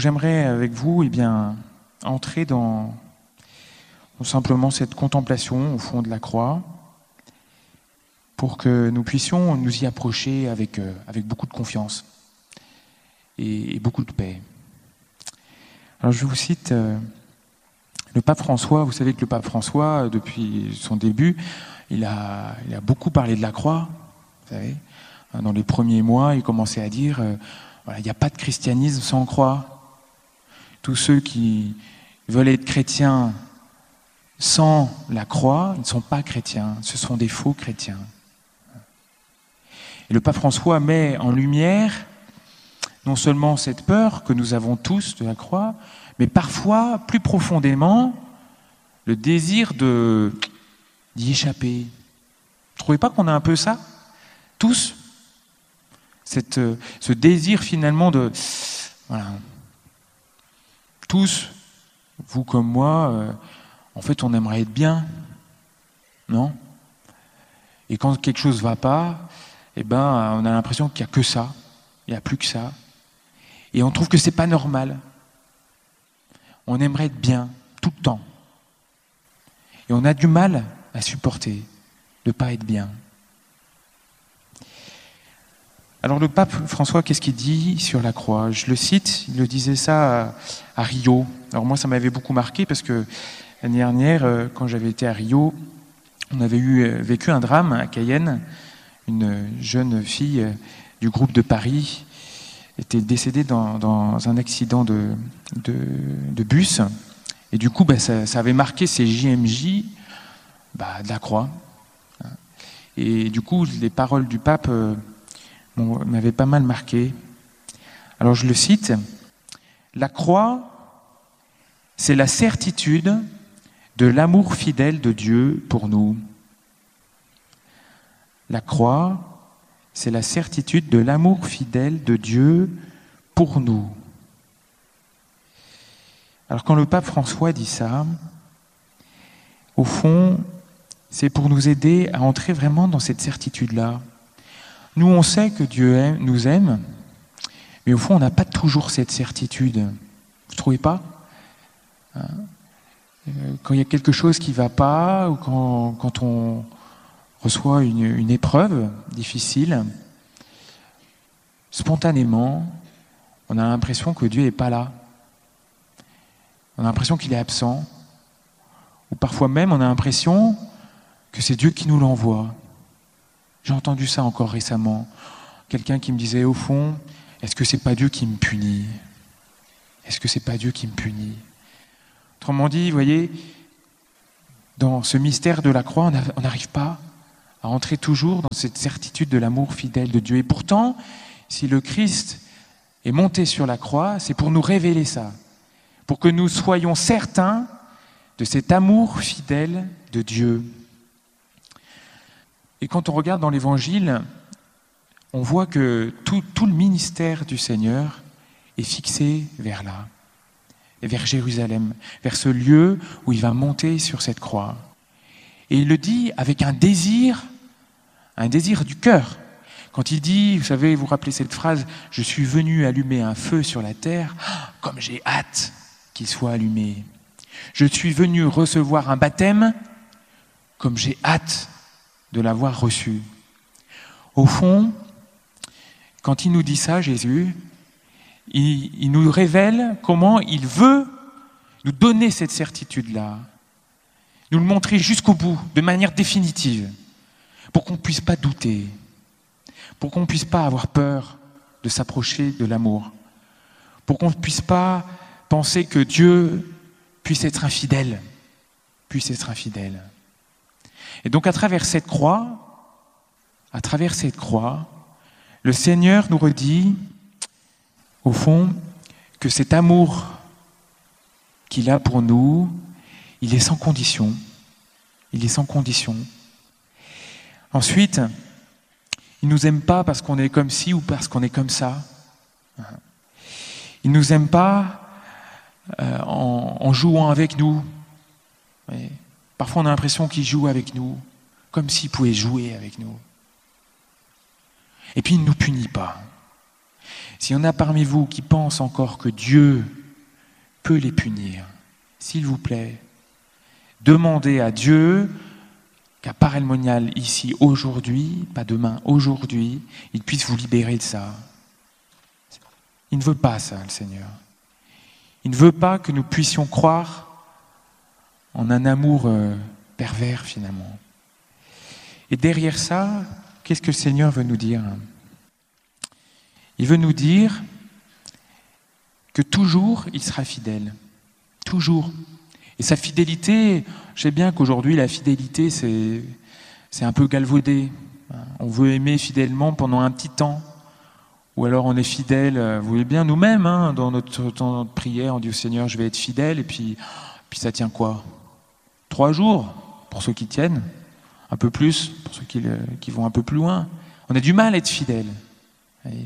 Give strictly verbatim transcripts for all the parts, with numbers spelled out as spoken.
j'aimerais avec vous eh bien, entrer dans simplement cette contemplation au fond de la croix pour que nous puissions nous y approcher avec, euh, avec beaucoup de confiance et, et beaucoup de paix. Alors je vous cite euh, le pape François. Vous savez que le pape François, depuis son début, il a, il a beaucoup parlé de la croix. Vous savez, dans les premiers mois, il commençait à dire euh, voilà, il n'y a pas de christianisme sans croix. Tous ceux qui veulent être chrétiens sans la croix, ils ne sont pas chrétiens, ce sont des faux chrétiens. Et le pape François met en lumière non seulement cette peur que nous avons tous de la croix, mais parfois, plus profondément, le désir de, d'y échapper. Vous ne trouvez pas qu'on a un peu ça, tous, cette, ce désir finalement de... Voilà. Tous, vous comme moi, euh, en fait, on aimerait être bien, non ? Et quand quelque chose ne va pas, eh ben, on a l'impression qu'il n'y a que ça, il n'y a plus que ça. Et on trouve que ce n'est pas normal. On aimerait être bien, tout le temps. Et on a du mal à supporter de ne pas être bien. Alors le pape François, qu'est-ce qu'il dit sur la croix ? Je le cite, il le disait ça à, à Rio. Alors moi, ça m'avait beaucoup marqué parce que l'année dernière, quand j'avais été à Rio, on avait eu, vécu un drame à Cayenne. Une jeune fille du groupe de Paris était décédée dans, dans un accident de, de, de bus. Et du coup, bah, ça, ça avait marqué ces J M J bah, de la croix. Et du coup, les paroles du pape euh, bon, m'avaient pas mal marqué. Alors je le cite. « La croix, c'est la certitude de l'amour fidèle de Dieu pour nous. La croix, c'est la certitude de l'amour fidèle de Dieu pour nous. » Alors quand le pape François dit ça, au fond, c'est pour nous aider à entrer vraiment dans cette certitude-là. Nous, on sait que Dieu aime, nous aime, mais au fond, on n'a pas toujours cette certitude. Vous ne trouvez pas ? Hein ? Quand il y a quelque chose qui ne va pas, ou quand, quand on reçoit une, une épreuve difficile, spontanément, on a l'impression que Dieu n'est pas là. On a l'impression qu'il est absent. Ou parfois même, on a l'impression que c'est Dieu qui nous l'envoie. J'ai entendu ça encore récemment. Quelqu'un qui me disait, au fond, est-ce que c'est pas Dieu qui me punit ? Est-ce que c'est pas Dieu qui me punit ? Autrement dit, vous voyez, dans ce mystère de la croix, on n'arrive pas à entrer toujours dans cette certitude de l'amour fidèle de Dieu. Et pourtant, si le Christ est monté sur la croix, c'est pour nous révéler ça, pour que nous soyons certains de cet amour fidèle de Dieu. Et quand on regarde dans l'Évangile, on voit que tout, tout le ministère du Seigneur est fixé vers là, et vers Jérusalem, vers ce lieu où il va monter sur cette croix. Et il le dit avec un désir, un désir du cœur. Quand il dit, vous savez, vous vous rappelez cette phrase, « Je suis venu allumer un feu sur la terre, comme j'ai hâte qu'il soit allumé. Je suis venu recevoir un baptême, comme j'ai hâte de l'avoir reçu. » Au fond, quand il nous dit ça, Jésus, il, il nous révèle comment il veut nous donner cette certitude-là, nous le montrer jusqu'au bout, de manière définitive, pour qu'on ne puisse pas douter, pour qu'on ne puisse pas avoir peur de s'approcher de l'amour, pour qu'on ne puisse pas penser que Dieu puisse être infidèle, puisse être infidèle. Et donc à travers cette croix, à travers cette croix, le Seigneur nous redit, au fond, que cet amour qu'il a pour nous, il est sans condition. Il est sans condition. Ensuite, il ne nous aime pas parce qu'on est comme ci ou parce qu'on est comme ça. Il ne nous aime pas euh, en, en jouant avec nous. Et parfois, on a l'impression qu'il joue avec nous, comme s'il pouvait jouer avec nous. Et puis, il ne nous punit pas. S'il y en a parmi vous qui pensent encore que Dieu peut les punir, s'il vous plaît, demandez à Dieu qu'à Paray-le-Monial, ici, aujourd'hui, pas demain, aujourd'hui, il puisse vous libérer de ça. Il ne veut pas ça, le Seigneur. Il ne veut pas que nous puissions croire en un amour euh, pervers, finalement. Et derrière ça, qu'est-ce que le Seigneur veut nous dire ? Il veut nous dire que toujours, il sera fidèle. Toujours. Et sa fidélité, je sais bien qu'aujourd'hui, la fidélité, c'est, c'est un peu galvaudé. On veut aimer fidèlement pendant un petit temps. Ou alors on est fidèle, vous voyez bien, nous-mêmes, hein, dans, notre, dans notre prière, on dit au Seigneur, je vais être fidèle, et puis, puis ça tient quoi ? Trois jours, pour ceux qui tiennent, un peu plus, pour ceux qui, qui vont un peu plus loin. On a du mal à être fidèle. Voyez ?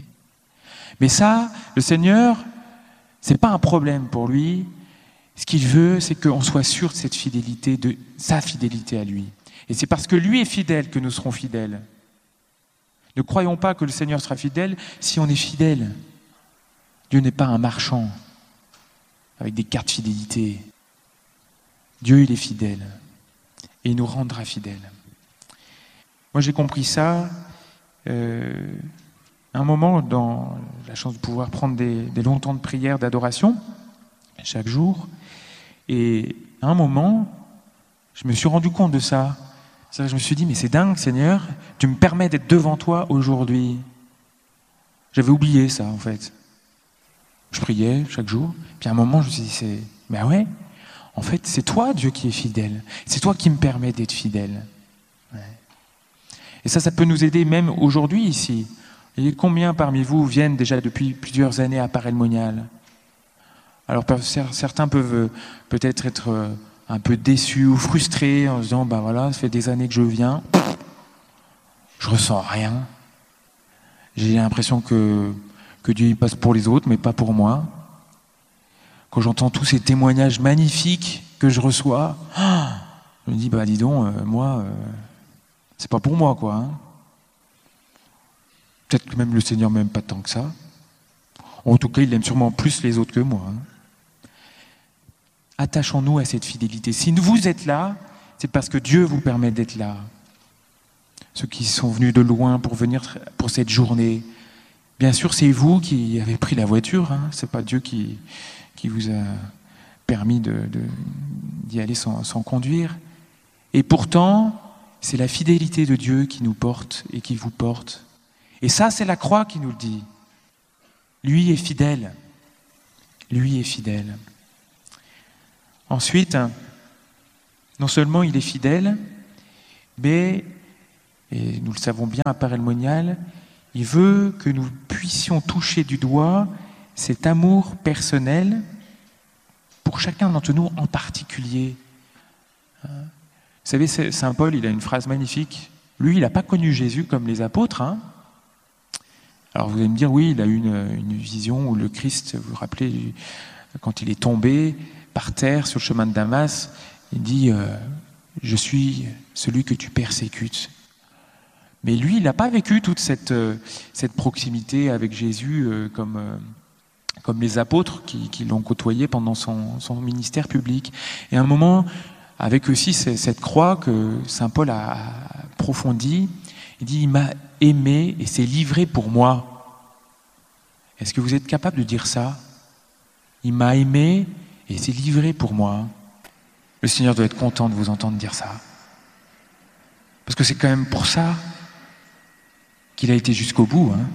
Mais ça, le Seigneur, c'est pas un problème pour lui. Ce qu'il veut, c'est qu'on soit sûr de cette fidélité, de sa fidélité à lui. Et c'est parce que lui est fidèle que nous serons fidèles. Ne croyons pas que le Seigneur sera fidèle si on est fidèle. Dieu n'est pas un marchand avec des cartes fidélité. Dieu, il est fidèle. Et il nous rendra fidèles. Moi, j'ai compris ça euh, à un moment, dans la chance de pouvoir prendre des, des longs temps de prière, d'adoration, chaque jour. Et à un moment, je me suis rendu compte de ça. C'est-à-dire, je me suis dit, mais c'est dingue, Seigneur, tu me permets d'être devant toi aujourd'hui. J'avais oublié ça, en fait. Je priais chaque jour. Puis à un moment, je me suis dit, c'est, ben ouais, en fait, c'est toi, Dieu, qui est fidèle. C'est toi qui me permets d'être fidèle. Ouais. Et ça, ça peut nous aider même aujourd'hui, ici. Et combien parmi vous viennent déjà depuis plusieurs années à Paray-le-Monial ? Alors certains peuvent peut-être être un peu déçus ou frustrés en se disant, ben voilà, ça fait des années que je viens, je ressens rien. J'ai l'impression que, que Dieu il passe pour les autres, mais pas pour moi. Quand j'entends tous ces témoignages magnifiques que je reçois, je me dis, bah dis donc, euh, moi, euh, c'est pas pour moi, quoi. Hein. Peut-être que même le Seigneur m'aime pas tant que ça. En tout cas, il aime sûrement plus les autres que moi. Hein. Attachons-nous à cette fidélité. Si vous êtes là, c'est parce que Dieu vous permet d'être là. Ceux qui sont venus de loin pour venir pour cette journée, bien sûr, c'est vous qui avez pris la voiture. Hein. C'est pas Dieu qui, qui vous a permis de, de, d'y aller sans, sans conduire. Et pourtant, c'est la fidélité de Dieu qui nous porte et qui vous porte. Et ça, c'est la croix qui nous le dit. Lui est fidèle. Lui est fidèle. Ensuite, non seulement il est fidèle, mais, et nous le savons bien à Paray-le-Monial, il veut que nous puissions toucher du doigt cet amour personnel pour chacun d'entre nous en particulier. Vous savez, Saint Paul, il a une phrase magnifique. Lui, il n'a pas connu Jésus comme les apôtres. Hein. Alors vous allez me dire, oui, il a eu une, une vision où le Christ, vous vous rappelez, quand il est tombé par terre sur le chemin de Damas, il dit euh, « Je suis celui que tu persécutes ». Mais lui, il n'a pas vécu toute cette, euh, cette proximité avec Jésus euh, comme, euh, comme les apôtres qui, qui l'ont côtoyé pendant son, son ministère public. Et à un moment, avec aussi cette croix que saint Paul a approfondie, il dit « Il m'a aimé et s'est livré pour moi ». Est-ce que vous êtes capable de dire ça ? Il m'a aimé et s'est livré pour moi. Le Seigneur doit être content de vous entendre dire ça. Parce que c'est quand même pour ça qu'il a été jusqu'au bout. Hein.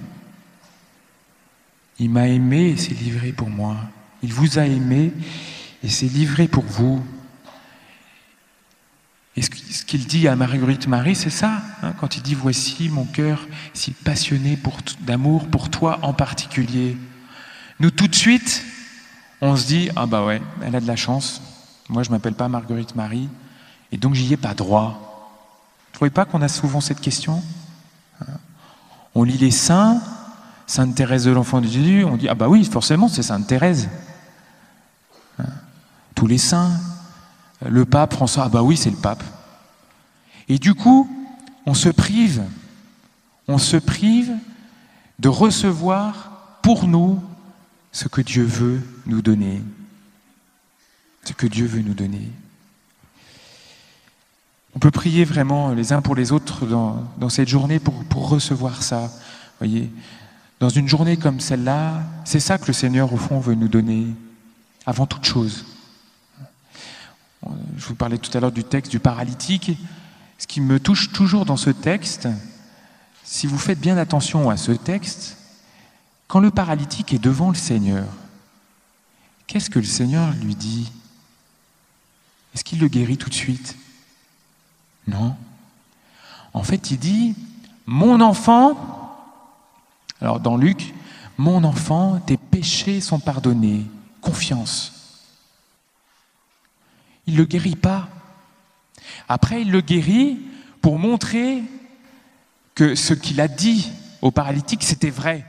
Il m'a aimé et s'est livré pour moi. Il vous a aimé et s'est livré pour vous. Et ce qu'il dit à Marguerite Marie, c'est ça, hein, quand il dit « Voici mon cœur si passionné pour, d'amour pour toi en particulier ». Nous, tout de suite, on se dit « Ah bah ouais, elle a de la chance. Moi, je ne m'appelle pas Marguerite Marie, et donc j'y ai pas droit. » Vous ne voyez pas qu'on a souvent cette question ? On lit les saints, Sainte Thérèse de l'Enfant de Jésus, on dit « Ah bah oui, forcément, c'est Sainte Thérèse. » Tous les saints. Le pape François, ah bah oui, c'est le pape. Et du coup, on se prive, on se prive de recevoir pour nous ce que Dieu veut nous donner. Ce que Dieu veut nous donner. On peut prier vraiment les uns pour les autres dans, dans cette journée pour, pour recevoir ça. Voyez, dans une journée comme celle-là, c'est ça que le Seigneur, au fond, veut nous donner, avant toute chose. Je vous parlais tout à l'heure du texte du paralytique. Ce qui me touche toujours dans ce texte, si vous faites bien attention à ce texte, quand le paralytique est devant le Seigneur, qu'est-ce que le Seigneur lui dit? Est-ce qu'il le guérit tout de suite? Non. En fait, il dit, mon enfant, alors dans Luc, mon enfant, tes péchés sont pardonnés. Confiance. Il ne le guérit pas. Après, il le guérit pour montrer que ce qu'il a dit au paralytique, c'était vrai.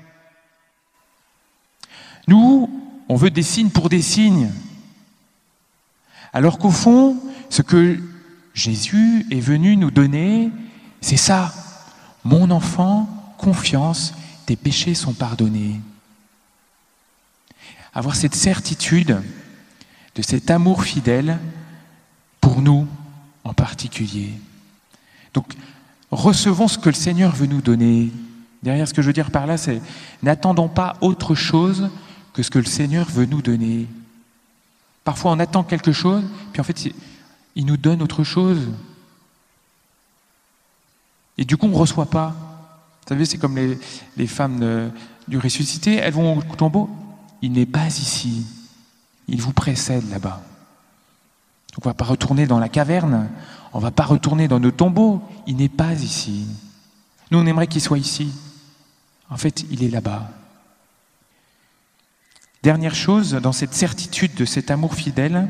Nous, on veut des signes pour des signes. Alors qu'au fond, ce que Jésus est venu nous donner, c'est ça. Mon enfant, confiance, tes péchés sont pardonnés. Avoir cette certitude de cet amour fidèle pour nous en particulier. Donc, recevons ce que le Seigneur veut nous donner. Derrière, ce que je veux dire par là, c'est n'attendons pas autre chose que ce que le Seigneur veut nous donner. Parfois, on attend quelque chose, puis en fait, il nous donne autre chose. Et du coup, on ne reçoit pas. Vous savez, c'est comme les, les femmes de, du ressuscité, elles vont au tombeau. Il n'est pas ici. Il vous précède là-bas. Donc on ne va pas retourner dans la caverne. On ne va pas retourner dans nos tombeaux. Il n'est pas ici. Nous, on aimerait qu'il soit ici. En fait, il est là-bas. Dernière chose, dans cette certitude de cet amour fidèle,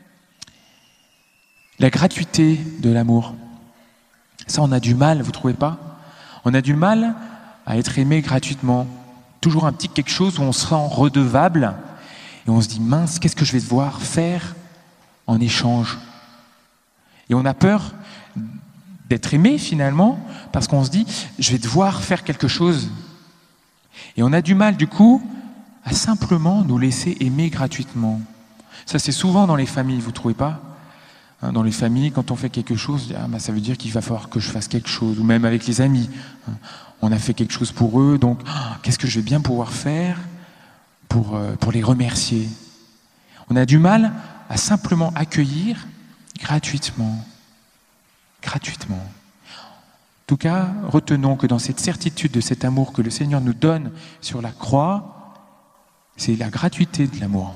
la gratuité de l'amour. Ça, on a du mal, vous ne trouvez pas? On a du mal à être aimé gratuitement. Toujours un petit quelque chose où on se sent redevable et on se dit, mince, qu'est-ce que je vais devoir faire en échange? Et on a peur d'être aimé finalement parce qu'on se dit, je vais devoir faire quelque chose. Et on a du mal du coup à simplement nous laisser aimer gratuitement. Ça, c'est souvent dans les familles, vous ne trouvez pas? Dans les familles, quand on fait quelque chose, ah, bah, ça veut dire qu'il va falloir que je fasse quelque chose, ou même avec les amis. On a fait quelque chose pour eux, donc ah, qu'est-ce que je vais bien pouvoir faire pour, euh, pour les remercier? On a du mal à simplement accueillir gratuitement. Gratuitement. En tout cas, retenons que dans cette certitude de cet amour que le Seigneur nous donne sur la croix, c'est la gratuité de l'amour.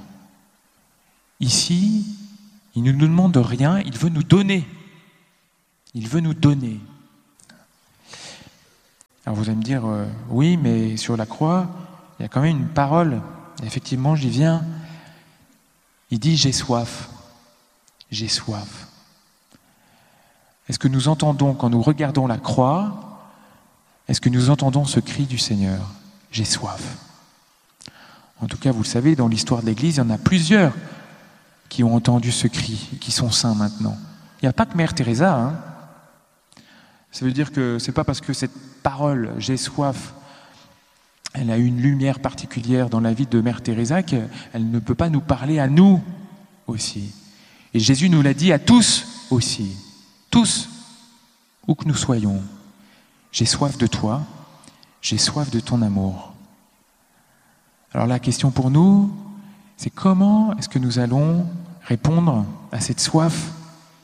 Ici, il ne nous demande rien, il veut nous donner. Il veut nous donner. Alors vous allez me dire, euh, oui, mais sur la croix, il y a quand même une parole. Et effectivement, j'y viens. Il dit, j'ai soif. J'ai soif. Est-ce que nous entendons, quand nous regardons la croix, est-ce que nous entendons ce cri du Seigneur? J'ai soif. En tout cas, vous le savez, dans l'histoire de l'Église, il y en a plusieurs qui ont entendu ce cri, qui sont saints maintenant. Il n'y a pas que Mère Teresa. Hein. Ça veut dire que c'est pas parce que cette parole, j'ai soif, elle a une lumière particulière dans la vie de Mère Teresa qu'elle ne peut pas nous parler à nous aussi. Et Jésus nous l'a dit à tous aussi. Tous, où que nous soyons. J'ai soif de toi, j'ai soif de ton amour. Alors la question pour nous, c'est comment est-ce que nous allons répondre à cette soif,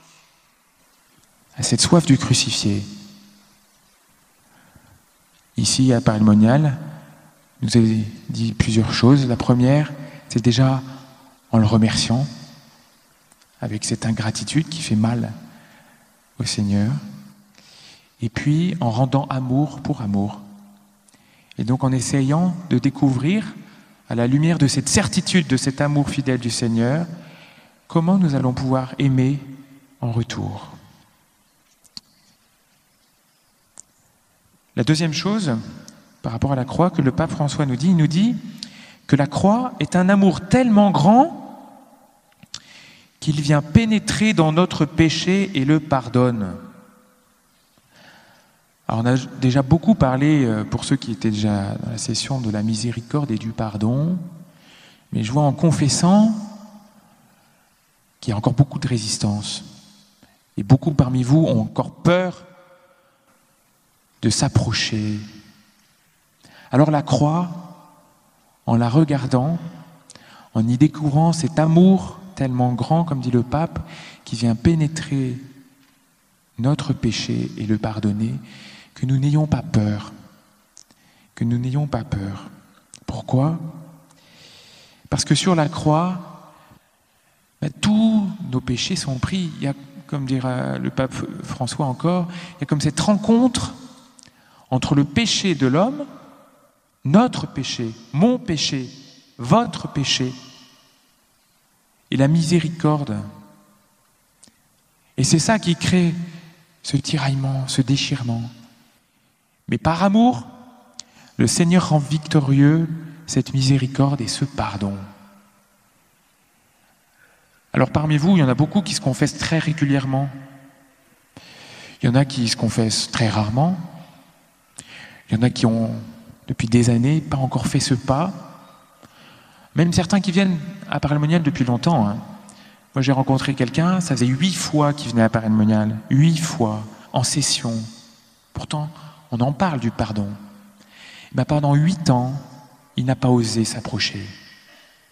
à cette soif du crucifié. Ici, à Paris Monial, nous avez dit plusieurs choses. La première, c'est déjà en le remerciant, avec cette ingratitude qui fait mal au Seigneur, et puis en rendant amour pour amour. Et donc en essayant de découvrir, à la lumière de cette certitude, de cet amour fidèle du Seigneur, comment nous allons pouvoir aimer en retour. La deuxième chose, par rapport à la croix, que le pape François nous dit, il nous dit que la croix est un amour tellement grand qu'il vient pénétrer dans notre péché et le pardonne. Alors on a déjà beaucoup parlé, pour ceux qui étaient déjà dans la session, de la miséricorde et du pardon, mais je vois en confessant qu'il y a encore beaucoup de résistance. Et beaucoup parmi vous ont encore peur de s'approcher. Alors la croix, en la regardant, en y découvrant cet amour tellement grand, comme dit le pape, qui vient pénétrer notre péché et le pardonner, que nous n'ayons pas peur. Que nous n'ayons pas peur. Pourquoi ? Parce que sur la croix, ben, tous nos péchés sont pris. Il y a, comme dira le pape François encore, il y a comme cette rencontre entre le péché de l'homme, notre péché, mon péché, votre péché, et la miséricorde. Et c'est ça qui crée ce tiraillement, ce déchirement. Mais par amour, le Seigneur rend victorieux cette miséricorde et ce pardon. Alors parmi vous, il y en a beaucoup qui se confessent très régulièrement. Il y en a qui se confessent très rarement. Il y en a qui ont, depuis des années, pas encore fait ce pas. Même certains qui viennent à Paray-le-Monial depuis longtemps. Hein. Moi, j'ai rencontré quelqu'un, ça faisait huit fois qu'il venait à Paray-le-Monial. Huit fois, en session. Pourtant, on en parle du pardon. Ben, pendant huit ans, il n'a pas osé s'approcher. Vous voyez ?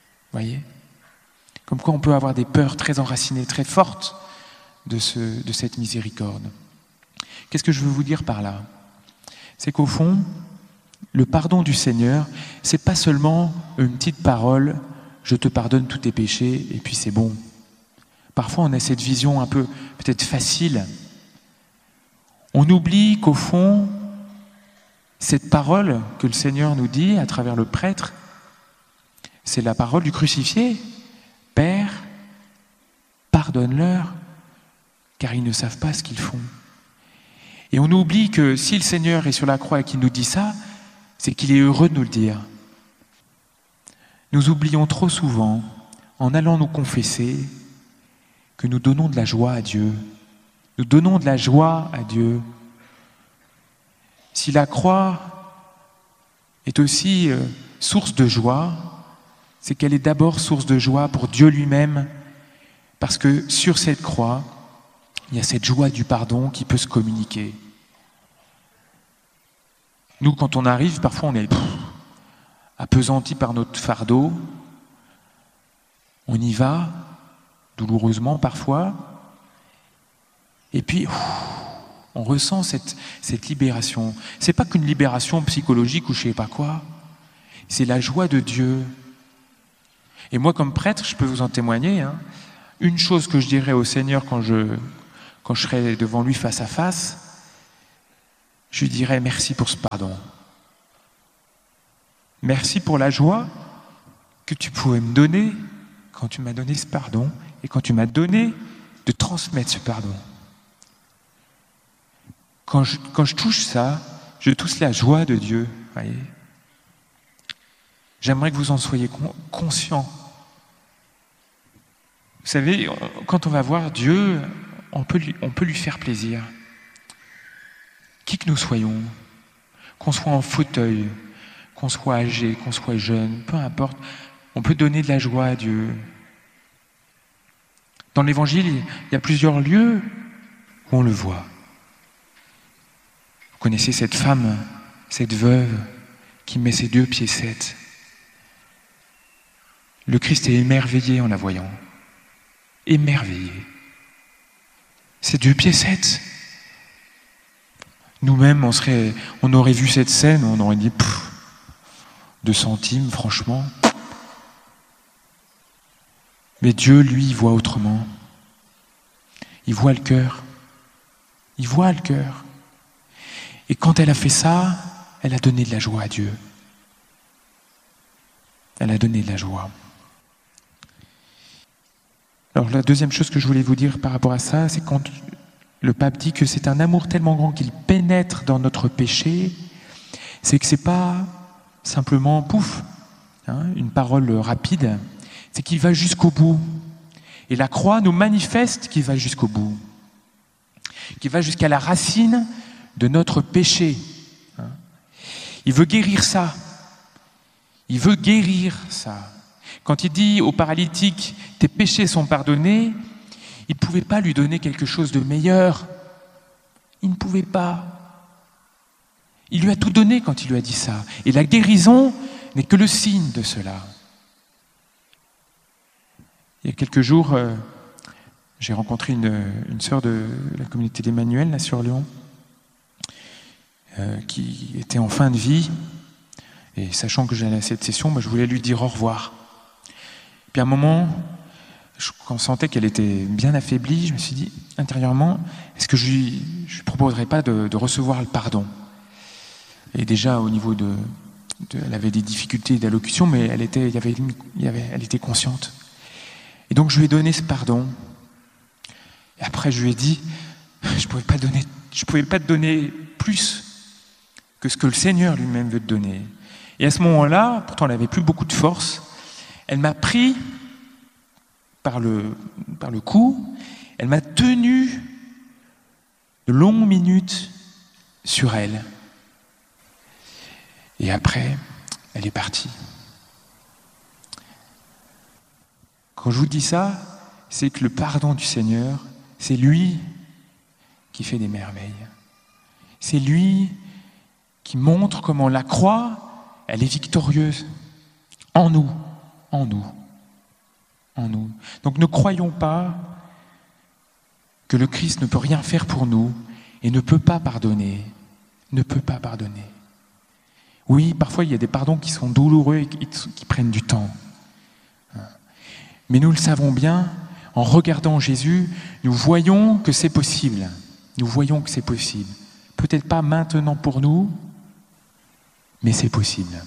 Comme quoi on peut avoir des peurs très enracinées, très fortes de, ce, de cette miséricorde. Qu'est-ce que je veux vous dire par là ? C'est qu'au fond, le pardon du Seigneur, c'est pas seulement une petite parole, je te pardonne tous tes péchés et puis c'est bon. Parfois on a cette vision un peu peut-être facile. On oublie qu'au fond, cette parole que le Seigneur nous dit à travers le prêtre, c'est la parole du crucifié. Père, pardonne-leur, car ils ne savent pas ce qu'ils font. Et on oublie que si le Seigneur est sur la croix et qu'il nous dit ça, c'est qu'il est heureux de nous le dire. Nous oublions trop souvent, en allant nous confesser, que nous donnons de la joie à Dieu. Nous donnons de la joie à Dieu. Si la croix est aussi euh, source de joie, c'est qu'elle est d'abord source de joie pour Dieu lui-même, parce que sur cette croix, il y a cette joie du pardon qui peut se communiquer. Nous, quand on arrive, parfois on est pff, appesanti par notre fardeau, on y va, douloureusement parfois, et puis pff, on ressent cette, cette libération. C'est pas qu'une libération psychologique ou je sais pas quoi, c'est la joie de Dieu. Et moi, comme prêtre, je peux vous en témoigner, hein, une chose que je dirais au Seigneur quand je, quand je serai devant lui face à face, je lui dirais merci pour ce pardon. Merci pour la joie que tu pouvais me donner quand tu m'as donné ce pardon et quand tu m'as donné de transmettre ce pardon. Quand je, quand je touche ça, je touche la joie de Dieu, voyez. J'aimerais que vous en soyez conscients. Vous savez, quand on va voir Dieu, on peut lui, on peut lui faire plaisir. Qui que nous soyons, qu'on soit en fauteuil, qu'on soit âgé, qu'on soit jeune, peu importe, on peut donner de la joie à Dieu. Dans l'Évangile, il y a plusieurs lieux où on le voit. Vous connaissez cette femme, cette veuve, qui met ses deux piécettes. Le Christ est émerveillé en la voyant. Émerveillé. Ces deux piécettes. Nous-mêmes, on serait, on aurait vu cette scène, on aurait dit pff, deux centimes, franchement. Mais Dieu, lui, il voit autrement. Il voit le cœur. Il voit le cœur. Et quand elle a fait ça, elle a donné de la joie à Dieu. Elle a donné de la joie. Alors la deuxième chose que je voulais vous dire par rapport à ça, c'est quand le pape dit que c'est un amour tellement grand qu'il pénètre dans notre péché, c'est que c'est pas simplement pouf, hein, une parole rapide, c'est qu'il va jusqu'au bout. Et la croix nous manifeste qu'il va jusqu'au bout, qu'il va jusqu'à la racine de notre péché. Il veut guérir ça. Il veut guérir ça. Quand il dit au paralytique « tes péchés sont pardonnés », il ne pouvait pas lui donner quelque chose de meilleur. Il ne pouvait pas. Il lui a tout donné quand il lui a dit ça. Et la guérison n'est que le signe de cela. Il y a quelques jours, euh, j'ai rencontré une, une sœur de la communauté d'Emmanuel, là sur Lyon, euh, qui était en fin de vie. Et sachant que j'allais à cette session, moi, je voulais lui dire au revoir. Puis à un moment, je, quand on sentait qu'elle était bien affaiblie, je me suis dit intérieurement, est-ce que je lui, je lui proposerais pas de, de recevoir le pardon? Et déjà au niveau de, de, elle avait des difficultés d'allocution, mais elle était, il y avait, il y avait, elle était consciente. Et donc je lui ai donné ce pardon. Et après je lui ai dit, je pouvais pas donner, je pouvais pas te donner plus que ce que le Seigneur lui-même veut te donner. Et à ce moment-là, pourtant elle n'avait plus beaucoup de force, elle m'a pris par le, par le cou, elle m'a tenu de longues minutes sur elle. Et après, elle est partie. Quand je vous dis ça, c'est que le pardon du Seigneur, c'est lui qui fait des merveilles. C'est lui qui montre comment la croix, elle est victorieuse en nous, en nous, en nous. Donc ne croyons pas que le Christ ne peut rien faire pour nous et ne peut pas pardonner, ne peut pas pardonner. Oui, parfois il y a des pardons qui sont douloureux et qui, qui prennent du temps. Mais nous le savons bien, en regardant Jésus, nous voyons que c'est possible. Nous voyons que c'est possible. Peut-être pas maintenant pour nous, mais c'est possible.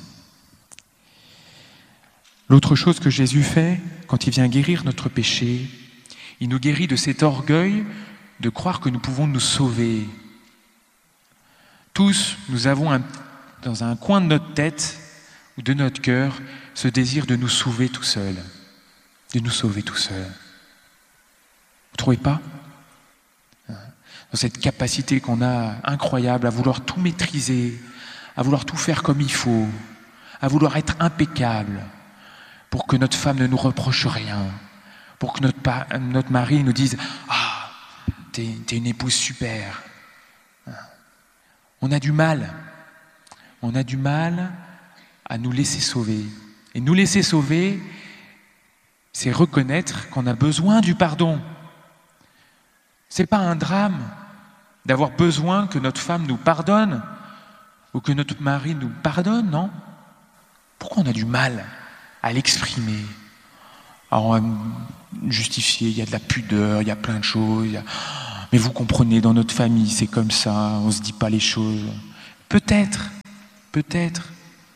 L'autre chose que Jésus fait, quand il vient guérir notre péché, il nous guérit de cet orgueil de croire que nous pouvons nous sauver. Tous, nous avons un, dans un coin de notre tête ou de notre cœur ce désir de nous sauver tout seul, de nous sauver tout seul. Vous ne trouvez pas? Dans cette capacité qu'on a incroyable à vouloir tout maîtriser, à vouloir tout faire comme il faut, à vouloir être impeccable pour que notre femme ne nous reproche rien, pour que notre, pa- notre mari nous dise « Ah, t'es, t'es une épouse super ». On a du mal, on a du mal à nous laisser sauver. Et nous laisser sauver, c'est reconnaître qu'on a besoin du pardon. C'est pas un drame d'avoir besoin que notre femme nous pardonne ou que notre mari nous pardonne, non? Pourquoi on a du mal à l'exprimer, à justifier? Il y a de la pudeur, il y a plein de choses. Il y a... Mais vous comprenez, dans notre famille, c'est comme ça, on ne se dit pas les choses. Peut-être, peut-être.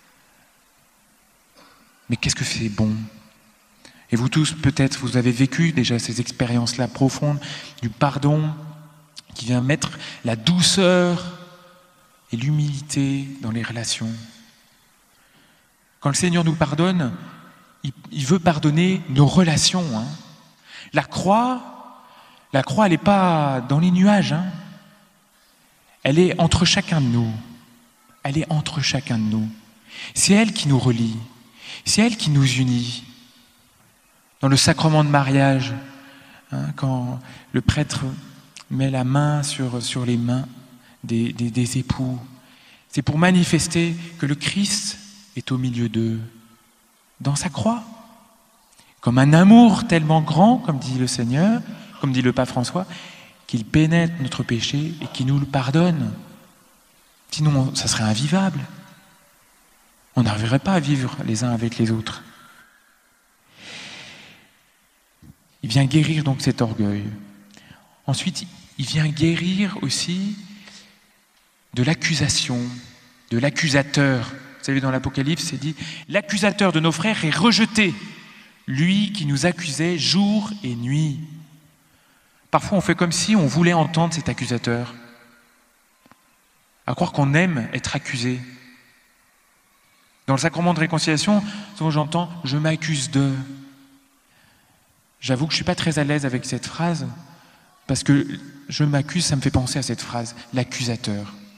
Mais qu'est-ce que c'est bon? Et vous tous, peut-être, vous avez vécu déjà ces expériences-là profondes du pardon qui vient mettre la douceur et l'humilité dans les relations. Quand le Seigneur nous pardonne, il, il veut pardonner nos relations. Hein. La croix, la croix, elle n'est pas dans les nuages. Hein. Elle est entre chacun de nous. Elle est entre chacun de nous. C'est elle qui nous relie. C'est elle qui nous unit. Dans le sacrement de mariage, hein, quand le prêtre met la main sur, sur les mains des, des, des époux, c'est pour manifester que le Christ est au milieu d'eux, dans sa croix. Comme un amour tellement grand, comme dit le Seigneur, comme dit le pape François, qu'il pénètre notre péché et qu'il nous le pardonne. Sinon, ça serait invivable. On n'arriverait pas à vivre les uns avec les autres. Il vient guérir donc cet orgueil. Ensuite, il vient guérir aussi de l'accusation, de l'accusateur. Vous savez, dans l'Apocalypse, c'est dit « L'accusateur de nos frères est rejeté, lui qui nous accusait jour et nuit. » Parfois, on fait comme si on voulait entendre cet accusateur. À croire qu'on aime être accusé. Dans le sacrement de réconciliation, souvent j'entends « je m'accuse de ». J'avoue que je ne suis pas très à l'aise avec cette phrase, parce que je m'accuse, ça me fait penser à cette phrase, l'accusateur.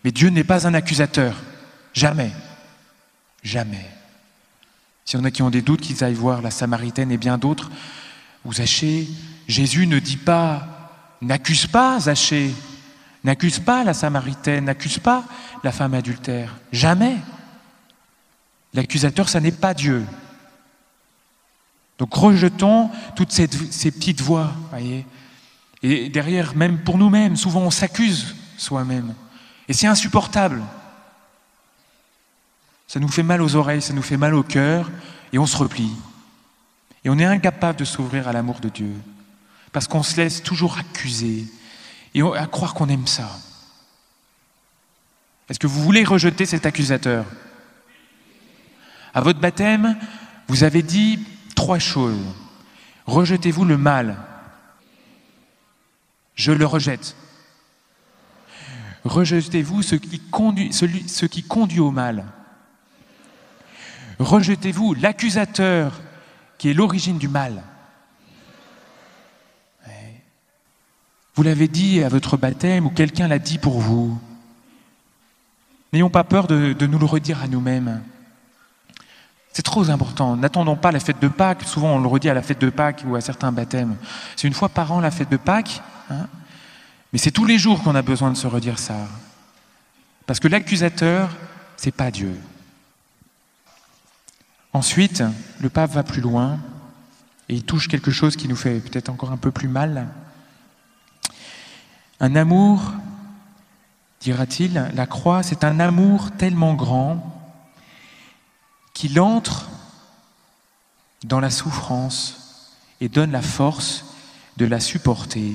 Mais Dieu n'est pas un accusateur. Jamais. Jamais. S'il y en a qui ont des doutes, qu'ils aillent voir la Samaritaine et bien d'autres, ou Zachée, Jésus ne dit pas, n'accuse pas Zachée, n'accuse pas la Samaritaine, n'accuse pas la femme adultère. Jamais. L'accusateur, ça n'est pas Dieu. Donc rejetons toutes ces, ces petites voix, voyez. Et derrière, même pour nous-mêmes, souvent on s'accuse soi-même. Et c'est insupportable. Ça nous fait mal aux oreilles, ça nous fait mal au cœur, et on se replie. Et on est incapable de s'ouvrir à l'amour de Dieu, parce qu'on se laisse toujours accuser, et à croire qu'on aime ça. Est-ce que vous voulez rejeter cet accusateur ? À votre baptême, vous avez dit trois choses. Rejetez-vous le mal. Je le rejette. Rejetez-vous ce qui conduit, celui, ce qui conduit au mal. Rejetez-vous l'accusateur qui est l'origine du mal. Vous l'avez dit à votre baptême ou quelqu'un l'a dit pour vous. N'ayons pas peur de, de nous le redire à nous-mêmes. C'est trop important. N'attendons pas la fête de Pâques. Souvent, on le redit à la fête de Pâques ou à certains baptêmes. C'est une fois par an la fête de Pâques. Hein, mais c'est tous les jours qu'on a besoin de se redire ça. Parce que l'accusateur, c'est pas Dieu. Ensuite, le pape va plus loin et il touche quelque chose qui nous fait peut-être encore un peu plus mal. Un amour, dira-t-il, la croix, c'est un amour tellement grand qu'il entre dans la souffrance et donne la force de la supporter.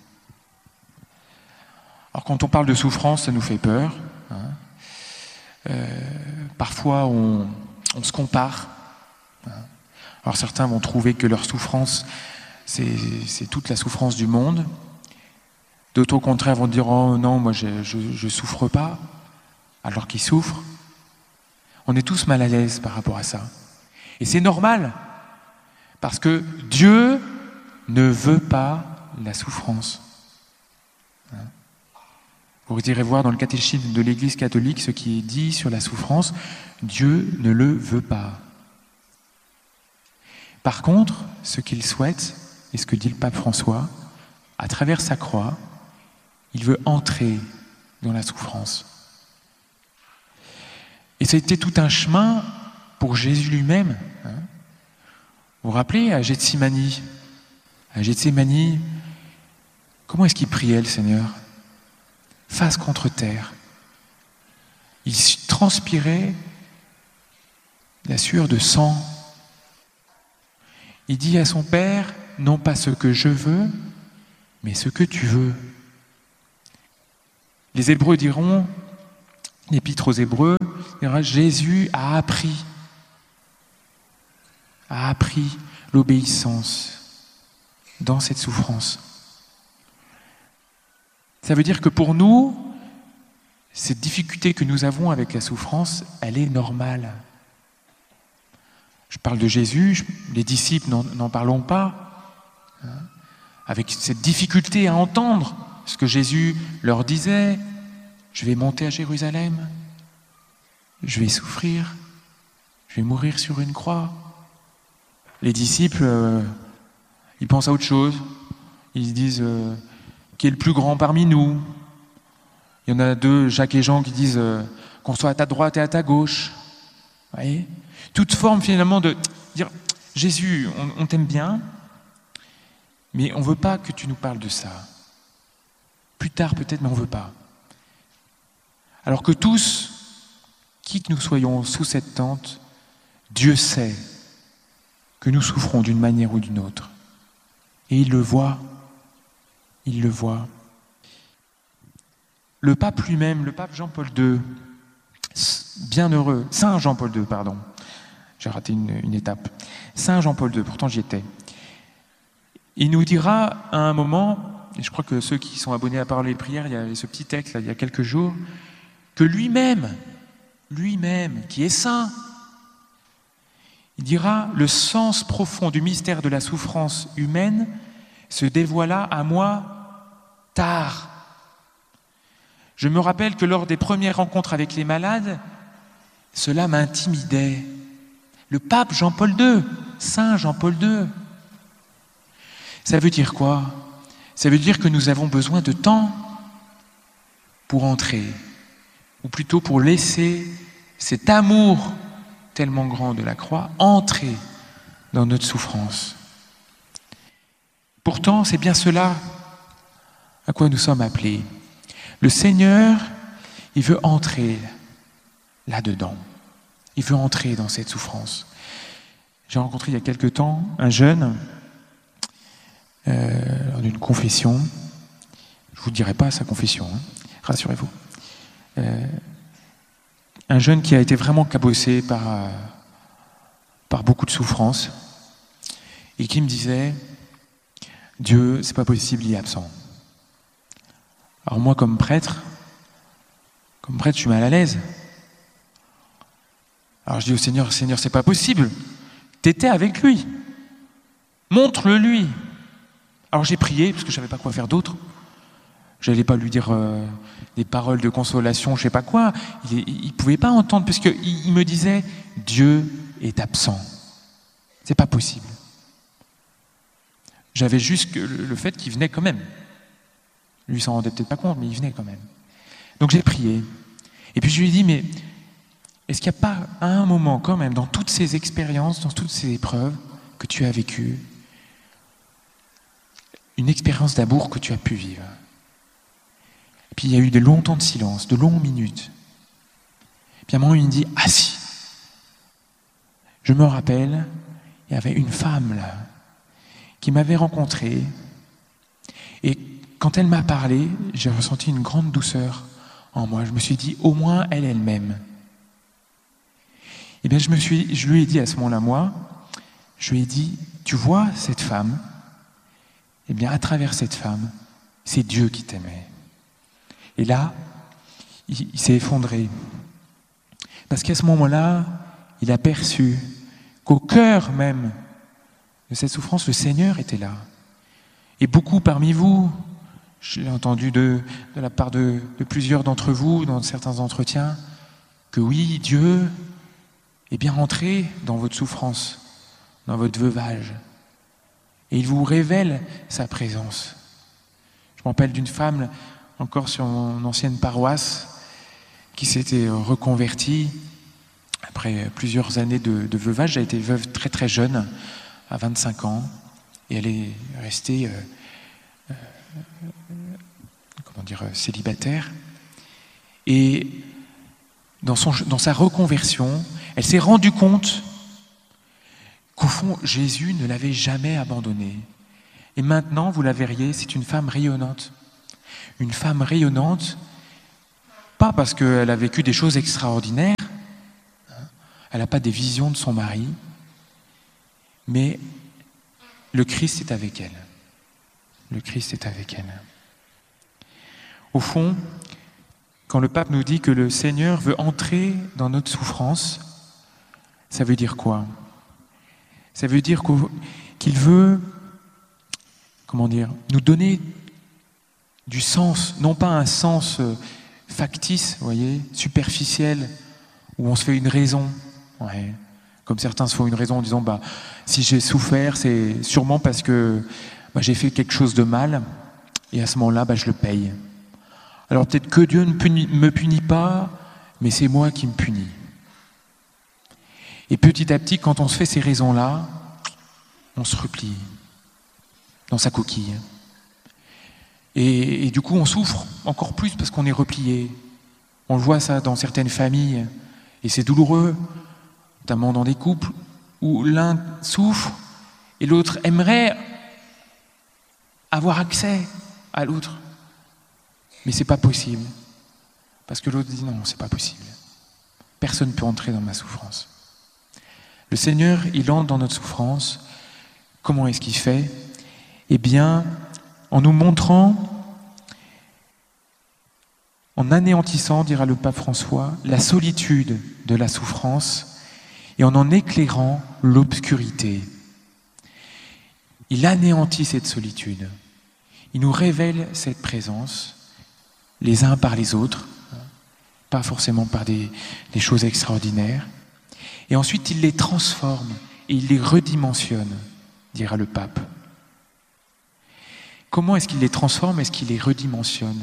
Alors quand on parle de souffrance, ça nous fait peur. Hein. Euh, parfois, on, on se compare. Hein. Alors certains vont trouver que leur souffrance, c'est, c'est toute la souffrance du monde. D'autres, au contraire, vont dire « Oh non, moi, je ne souffre pas », alors qu'ils souffrent. On est tous mal à l'aise par rapport à ça. Et c'est normal, parce que Dieu ne veut pas la souffrance. Hein? Vous irez voir dans le catéchisme de l'Église catholique ce qui est dit sur la souffrance. Dieu ne le veut pas. Par contre, ce qu'il souhaite, et ce que dit le pape François, à travers sa croix, il veut entrer dans la souffrance. Et c'était tout un chemin pour Jésus lui-même. Hein. Vous vous rappelez, à Gethsémani, à Gethsémani, comment est-ce qu'il priait le Seigneur ? Face contre terre. Il transpirait la sueur de sang. Il dit à son Père, non pas ce que je veux, mais ce que tu veux. Les Hébreux diront, l'Épître aux Hébreux, dira, Jésus a appris, a appris l'obéissance dans cette souffrance. Ça veut dire que pour nous, cette difficulté que nous avons avec la souffrance, elle est normale. Je parle de Jésus, les disciples n'en, n'en parlons pas, hein, avec cette difficulté à entendre ce que Jésus leur disait, je vais monter à Jérusalem, je vais souffrir, je vais mourir sur une croix. Les disciples, euh, ils pensent à autre chose, ils se disent, euh, qui est le plus grand parmi nous ? Il y en a deux, Jacques et Jean, qui disent euh, qu'on soit à ta droite et à ta gauche. Vous voyez ? Toute forme finalement de dire, Jésus, on, on t'aime bien, mais on ne veut pas que tu nous parles de ça. Plus tard peut-être, mais on ne veut pas. Alors que tous, qui que nous soyons sous cette tente, Dieu sait que nous souffrons d'une manière ou d'une autre. Et il le voit. Il le voit. Le pape lui-même, le pape Jean-Paul deux, bienheureux, Saint Jean-Paul deux, pardon, j'ai raté une, une étape. Saint Jean-Paul deux, pourtant j'y étais. Il nous dira à un moment, et je crois que ceux qui sont abonnés à Parole et Prière, il y a ce petit texte là, il y a quelques jours, que lui-même, lui-même, qui est saint, il dira, le sens profond du mystère de la souffrance humaine se dévoila à moi tard. Je me rappelle que lors des premières rencontres avec les malades, cela m'intimidait. Le pape Jean-Paul deux, Saint Jean-Paul deux. Ça veut dire quoi? Ça veut dire que nous avons besoin de temps pour entrer, ou plutôt pour laisser cet amour tellement grand de la croix entrer dans notre souffrance. Pourtant, c'est bien cela à quoi nous sommes appelés. Le Seigneur, il veut entrer là-dedans. Il veut entrer dans cette souffrance. J'ai rencontré il y a quelque temps un jeune euh, lors d'une confession. Je ne vous dirai pas sa confession, hein, rassurez-vous. Euh, un jeune qui a été vraiment cabossé par, euh, par beaucoup de souffrances et qui me disait « Dieu, c'est pas possible, il est absent ». Alors moi, comme prêtre, comme prêtre, je suis mal à l'aise. Alors je dis au Seigneur, Seigneur, c'est pas possible. T'étais avec lui. Montre-le lui. Alors j'ai prié, parce que je savais pas quoi faire d'autre. Je n'allais pas lui dire euh, des paroles de consolation, je sais pas quoi. Il ne pouvait pas entendre, parce qu'il il me disait, Dieu est absent. C'est pas possible. J'avais juste le, le fait qu'il venait quand même. Lui, il s'en rendait peut-être pas compte, mais il venait quand même. Donc j'ai prié. Et puis je lui ai dit, mais est-ce qu'il n'y a pas à un moment quand même, dans toutes ces expériences, dans toutes ces épreuves que tu as vécues, une expérience d'amour que tu as pu vivre? Et puis il y a eu de longs temps de silence, de longues minutes. Puis à un moment, il me dit, ah si, je me rappelle, il y avait une femme là, qui m'avait rencontré, et quand elle m'a parlé, j'ai ressenti une grande douceur en moi. Je me suis dit, au moins elle, elle m'aime. Eh bien, je, me suis, je lui ai dit à ce moment-là, moi, je lui ai dit, tu vois cette femme, eh bien, à travers cette femme, c'est Dieu qui t'aimait. Et là, il, il s'est effondré. Parce qu'à ce moment-là, il a perçu qu'au cœur même de cette souffrance, le Seigneur était là. Et beaucoup parmi vous, je l'ai entendu de, de la part de, de plusieurs d'entre vous dans certains entretiens, que oui, Dieu est bien rentré dans votre souffrance, dans votre veuvage. Et il vous révèle sa présence. Je me rappelle d'une femme, encore sur mon ancienne paroisse, qui s'était reconvertie après plusieurs années de, de veuvage. Elle a été veuve très très jeune, à vingt-cinq ans, et elle est restée euh, euh, comment dire, célibataire. Et dans, son, dans sa reconversion, elle s'est rendue compte qu'au fond, Jésus ne l'avait jamais abandonnée. Et maintenant, vous la verriez, c'est une femme rayonnante. Une femme rayonnante, pas parce qu'elle a vécu des choses extraordinaires, elle n'a pas des visions de son mari, mais le Christ est avec elle. Le Christ est avec elle. Au fond, quand le pape nous dit que le Seigneur veut entrer dans notre souffrance, ça veut dire quoi? Ça veut dire qu'il veut, comment dire, nous donner du sens, non pas un sens factice, vous voyez, superficiel, où on se fait une raison. Ouais. Comme certains se font une raison en disant bah, si j'ai souffert, c'est sûrement parce que bah, j'ai fait quelque chose de mal, et à ce moment-là, bah, je le paye. Alors peut-être que Dieu ne punit, me punit pas, mais c'est moi qui me punis. Et petit à petit, quand on se fait ces raisons-là, on se replie dans sa coquille. Et, et du coup, on souffre encore plus parce qu'on est replié. On le voit ça dans certaines familles, et c'est douloureux, notamment dans des couples où l'un souffre et l'autre aimerait avoir accès à l'autre. Mais c'est pas possible. Parce que l'autre dit non, c'est pas possible. Personne ne peut entrer dans ma souffrance. Le Seigneur, il entre dans notre souffrance. Comment est-ce qu'il fait? Eh bien, en nous montrant, en anéantissant, dira le pape François, la solitude de la souffrance et en en éclairant l'obscurité. Il anéantit cette solitude. Il nous révèle cette présence, les uns par les autres, pas forcément par des, des choses extraordinaires. Et ensuite, il les transforme et il les redimensionne, dira le pape. Comment est-ce qu'il les transforme? Est-ce qu'il les redimensionne?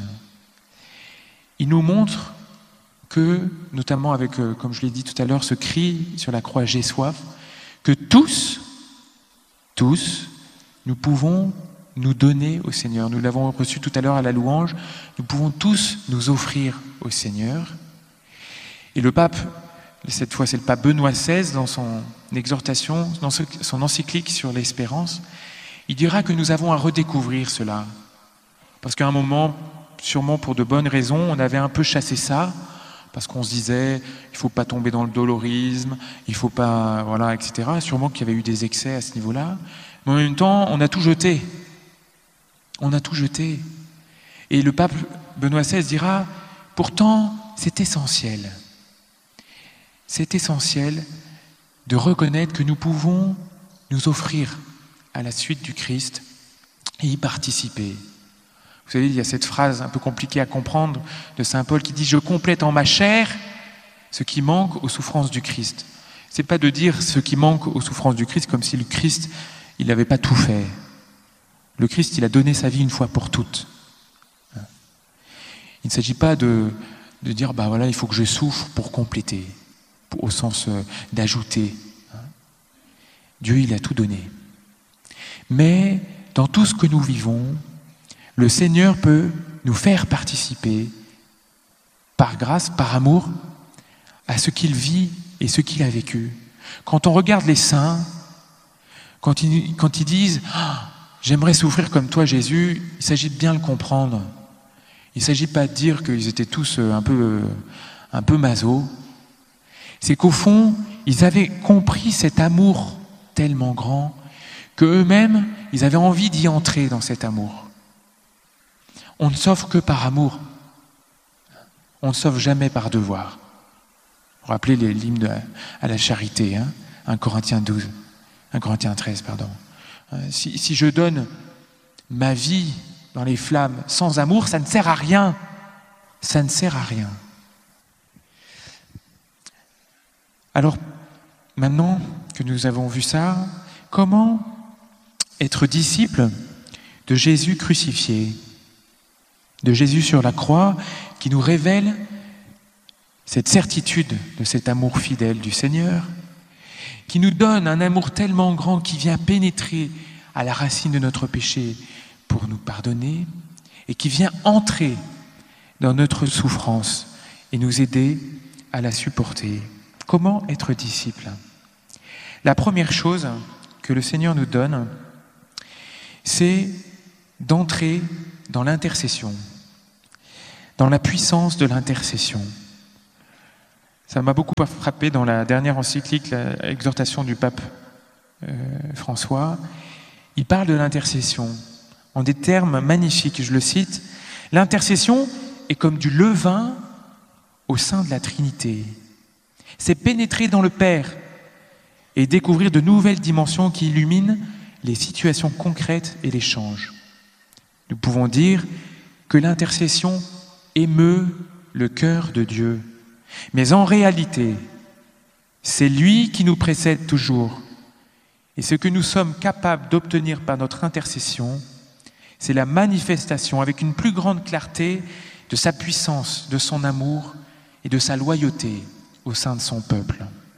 Il nous montre que, notamment avec, euh, comme je l'ai dit tout à l'heure, ce cri sur la croix « J'ai soif », que tous, tous, nous pouvons nous donner au Seigneur. Nous l'avons reçu tout à l'heure à la louange. Nous pouvons tous nous offrir au Seigneur. Et le pape, cette fois c'est le pape Benoît seize, dans son exhortation, dans son encyclique sur l'espérance, il dira que nous avons à redécouvrir cela. Parce qu'à un moment, sûrement pour de bonnes raisons, on avait un peu chassé ça, parce qu'on se disait, il ne faut pas tomber dans le dolorisme, il ne faut pas, voilà, et cetera. Sûrement qu'il y avait eu des excès à ce niveau-là. Mais en même temps, on a tout jeté. On a tout jeté. Et le pape Benoît seize dira, pourtant, c'est essentiel. C'est essentiel de reconnaître que nous pouvons nous offrir à la suite du Christ et y participer. Vous savez, il y a cette phrase un peu compliquée à comprendre de saint Paul qui dit « Je complète en ma chair ce qui manque aux souffrances du Christ ». Ce n'est pas de dire ce qui manque aux souffrances du Christ comme si le Christ, il n'avait pas tout fait. Le Christ, il a donné sa vie une fois pour toutes. Il ne s'agit pas de, de dire bah voilà, il faut que je souffre pour compléter, pour, au sens euh, d'ajouter. Dieu, il a tout donné. Mais dans tout ce que nous vivons, le Seigneur peut nous faire participer, par grâce, par amour, à ce qu'il vit et ce qu'il a vécu. Quand on regarde les saints, quand ils, quand ils disent ah, « J'aimerais souffrir comme toi, Jésus », il s'agit de bien le comprendre. Il ne s'agit pas de dire qu'ils étaient tous un peu, un peu maso. C'est qu'au fond, ils avaient compris cet amour tellement grand qu'eux-mêmes, ils avaient envie d'y entrer dans cet amour. On ne s'offre que par amour. On ne s'offre jamais par devoir. Vous vous rappelez l'hymne à la charité, hein, un Corinthiens douze, un Corinthiens treize, pardon. Si, si je donne ma vie dans les flammes sans amour, ça ne sert à rien. Ça ne sert à rien. Alors, maintenant que nous avons vu ça, comment être disciple de Jésus crucifié, de Jésus sur la croix, qui nous révèle cette certitude de cet amour fidèle du Seigneur, qui nous donne un amour tellement grand qui vient pénétrer à la racine de notre péché pour nous pardonner et qui vient entrer dans notre souffrance et nous aider à la supporter. Comment être disciple? La première chose que le Seigneur nous donne, c'est d'entrer dans l'intercession, dans la puissance de l'intercession. Ça m'a beaucoup frappé dans la dernière encyclique, l'exhortation du pape euh, François. Il parle de l'intercession en des termes magnifiques, je le cite. « L'intercession est comme du levain au sein de la Trinité. C'est pénétrer dans le Père et découvrir de nouvelles dimensions qui illuminent les situations concrètes et les changent. Nous pouvons dire que l'intercession émeut le cœur de Dieu. Mais en réalité, c'est lui qui nous précède toujours. Et ce que nous sommes capables d'obtenir par notre intercession, c'est la manifestation avec une plus grande clarté de sa puissance, de son amour et de sa loyauté au sein de son peuple.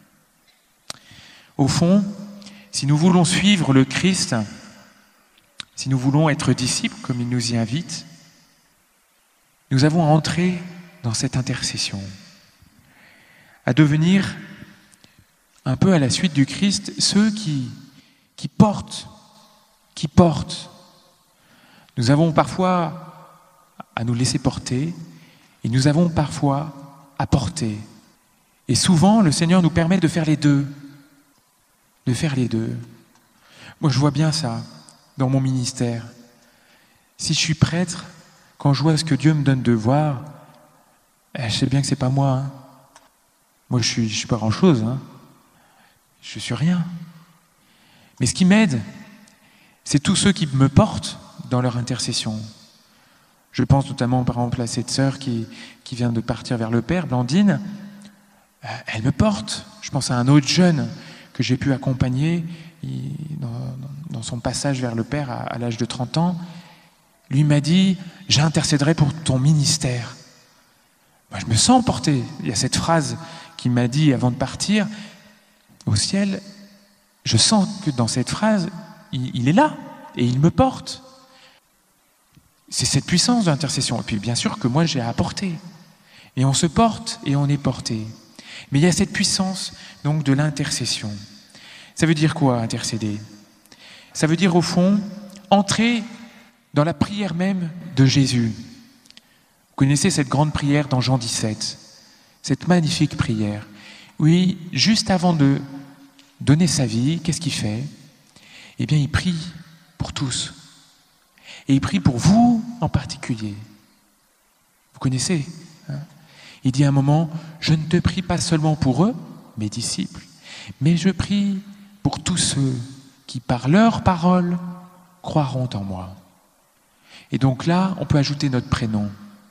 Au fond, si nous voulons suivre le Christ, si nous voulons être disciples, comme il nous y invite, nous avons à entrer dans cette intercession, à devenir un peu à la suite du Christ, ceux qui, qui portent, qui portent. Nous avons parfois à nous laisser porter et nous avons parfois à porter. Et souvent, le Seigneur nous permet de faire les deux, de faire les deux. Moi, je vois bien ça dans mon ministère. Si je suis prêtre, quand je vois ce que Dieu me donne de voir, je sais bien que c'est pas moi. Hein. Moi, je suis, je suis pas grand-chose. Hein. Je suis rien. Mais ce qui m'aide, c'est tous ceux qui me portent dans leur intercession. Je pense notamment par exemple à cette sœur qui, qui vient de partir vers le Père, Blandine. Euh, elle me porte. Je pense à un autre jeune que j'ai pu accompagner il, dans, dans son passage vers le Père à, à l'âge de trente ans. Lui m'a dit « J'intercéderai pour ton ministère ». Moi, je me sens porté. Il y a cette phrase qu'il m'a dit avant de partir au ciel. Je sens que dans cette phrase, il, il est là et il me porte. C'est cette puissance de l'intercession. Et puis bien sûr que moi j'ai à apporter. Et on se porte et on est porté. Mais il y a cette puissance donc de l'intercession. Ça veut dire quoi, intercéder? Ça veut dire au fond entrer dans la prière même de Jésus. Vous connaissez cette grande prière dans Jean dix-sept, cette magnifique prière. Oui, juste avant de donner sa vie, qu'est-ce qu'il fait? Eh bien, il prie pour tous. Et il prie pour vous en particulier. Vous connaissez, hein? Il dit à un moment, je ne te prie pas seulement pour eux, mes disciples, mais je prie pour tous ceux qui, par leur parole, croiront en moi. Et donc là, on peut ajouter notre prénom.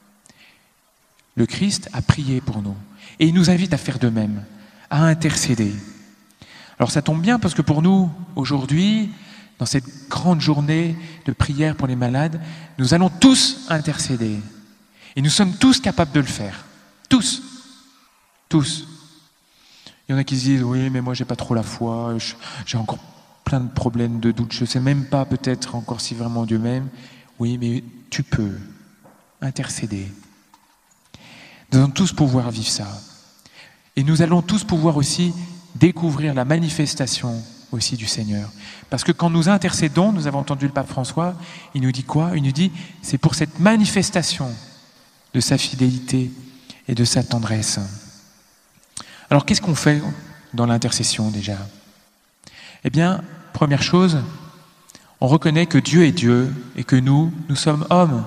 Le Christ a prié pour nous. Et il nous invite à faire de même, à intercéder. Alors ça tombe bien parce que pour nous, aujourd'hui, dans cette grande journée de prière pour les malades, nous allons tous intercéder. Et nous sommes tous capables de le faire. Tous. Tous. Il y en a qui se disent, oui, mais moi j'ai pas trop la foi, j'ai encore plein de problèmes, de doutes, je ne sais même pas peut-être encore si vraiment Dieu m'aime. Oui, mais tu peux intercéder. Nous allons tous pouvoir vivre ça. Et nous allons tous pouvoir aussi découvrir la manifestation aussi du Seigneur. Parce que quand nous intercédons, nous avons entendu le pape François, il nous dit quoi? Il nous dit, c'est pour cette manifestation de sa fidélité et de sa tendresse. Alors qu'est-ce qu'on fait dans l'intercession déjà? Eh bien, première chose, on reconnaît que Dieu est Dieu et que nous, nous sommes hommes.